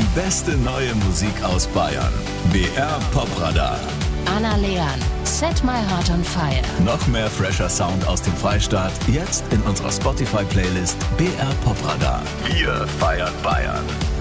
beste neue Musik aus Bayern. BR Popradar. Anna Leon, Set My Heart on Fire. Noch mehr fresher Sound aus dem Freistaat, jetzt in unserer Spotify-Playlist BR Popradar. Wir feiern Bayern.